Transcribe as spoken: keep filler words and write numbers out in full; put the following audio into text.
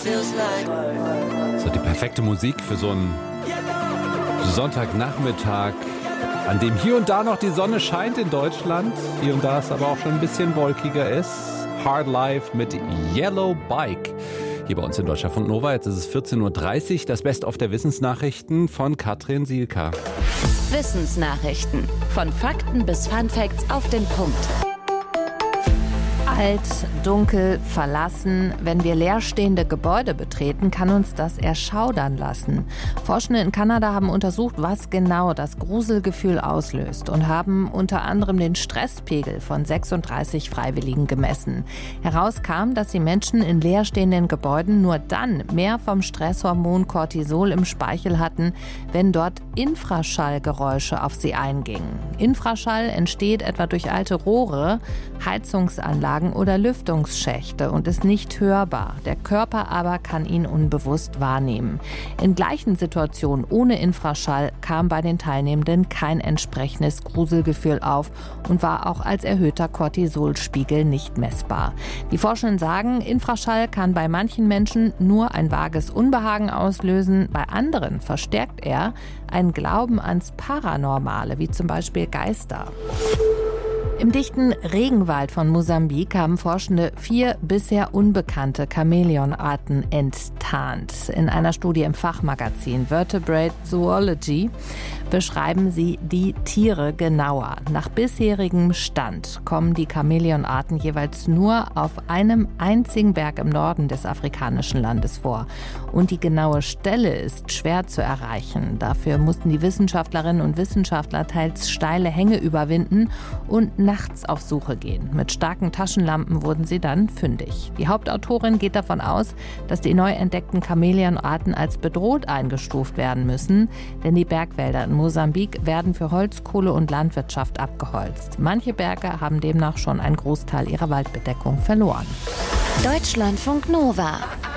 So die perfekte Musik für so einen Sonntagnachmittag, an dem hier und da noch die Sonne scheint in Deutschland, hier und da es aber auch schon ein bisschen wolkiger ist. Hard Life mit Yellow Bike. Hier bei uns in Deutschlandfunk Nova, jetzt ist es vierzehn Uhr dreißig, das Best-of der Wissensnachrichten von Katrin Sielka. Wissensnachrichten. Von Fakten bis Funfacts auf den Punkt. Alt, dunkel, verlassen. Wenn wir leerstehende Gebäude betreten, kann uns das erschaudern lassen. Forschende in Kanada haben untersucht, was genau das Gruselgefühl auslöst und haben unter anderem den Stresspegel von sechsunddreißig Freiwilligen gemessen. Herauskam, dass die Menschen in leerstehenden Gebäuden nur dann mehr vom Stresshormon Cortisol im Speichel hatten, wenn dort Infraschallgeräusche auf sie eingingen. Infraschall entsteht etwa durch alte Rohre, Heizungsanlagen oder Lüftungsschächte und ist nicht hörbar. Der Körper aber kann ihn unbewusst wahrnehmen. In gleichen Situationen ohne Infraschall kam bei den Teilnehmenden kein entsprechendes Gruselgefühl auf und war auch als erhöhter Cortisolspiegel nicht messbar. Die Forschenden sagen, Infraschall kann bei manchen Menschen nur ein vages Unbehagen auslösen, bei anderen verstärkt er einen Glauben ans Paranormale, wie zum Beispiel Geister. Im dichten Regenwald von Mosambik haben Forschende vier bisher unbekannte Chamäleonarten enttarnt. In einer Studie im Fachmagazin Vertebrate Zoology beschreiben sie die Tiere genauer. Nach bisherigem Stand kommen die Chamäleonarten jeweils nur auf einem einzigen Berg im Norden des afrikanischen Landes vor. Und die genaue Stelle ist schwer zu erreichen. Dafür mussten die Wissenschaftlerinnen und Wissenschaftler teils steile Hänge überwinden und nachts auf Suche gehen. Mit starken Taschenlampen wurden sie dann fündig. Die Hauptautorin geht davon aus, dass die neu entdeckten Chamäleonarten als bedroht eingestuft werden müssen, denn die Bergwälder in Mosambik werden für Holzkohle und Landwirtschaft abgeholzt. Manche Berge haben demnach schon einen Großteil ihrer Waldbedeckung verloren. Deutschlandfunk Nova.